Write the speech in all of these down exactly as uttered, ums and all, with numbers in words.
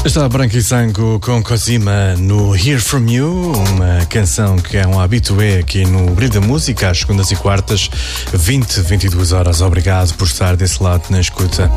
Está Branco e Sangue com Cosima no Hear From You, uma canção que é um habitué aqui no Brilho da Música, às segundas e quartas, vinte, vinte e duas horas. Obrigado por estar desse lado na escuta.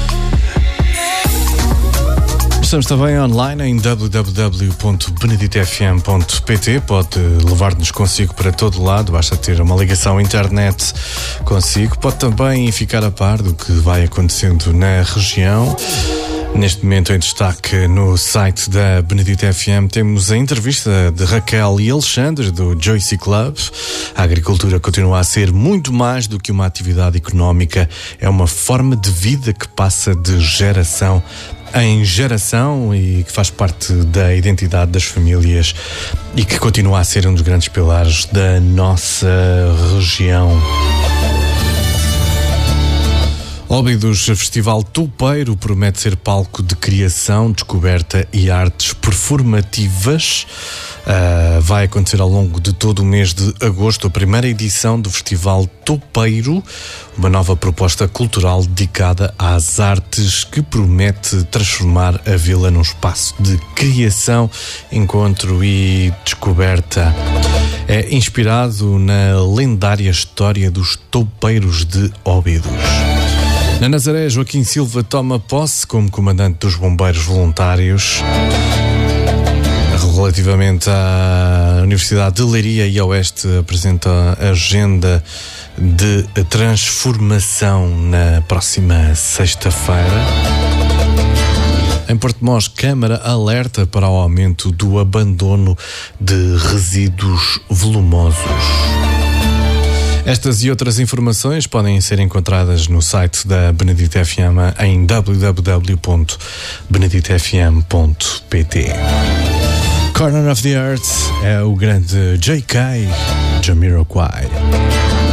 Estamos também online em w w w ponto benedito f m ponto p t. Pode levar-nos consigo para todo lado, basta ter uma ligação à internet consigo. Pode também ficar a par do que vai acontecendo na região. Neste momento, em destaque no site da Benedito F M, temos a entrevista de Raquel e Alexandre do Joyce Club. A agricultura continua a ser muito mais do que uma atividade económica, é uma forma de vida que passa de geração em geração e que faz parte da identidade das famílias e que continua a ser um dos grandes pilares da nossa região. Óbidos Festival Toupeiro promete ser palco de criação, descoberta e artes performativas. Uh, vai acontecer ao longo de todo o mês de agosto a primeira edição do Festival Toupeiro, uma nova proposta cultural dedicada às artes que promete transformar a vila num espaço de criação, encontro e descoberta. É inspirado na lendária história dos toupeiros de Óbidos. Na Nazaré, Joaquim Silva toma posse como comandante dos bombeiros voluntários. Relativamente à Universidade de Leiria e Oeste, apresenta a agenda de transformação na próxima sexta-feira. Em Portimós, Câmara alerta para o aumento do abandono de resíduos volumosos. Estas e outras informações podem ser encontradas no site da Benedito F M em w w w ponto benedito f m ponto p t. Corner of the Earth é o grande J K Jamiroquai.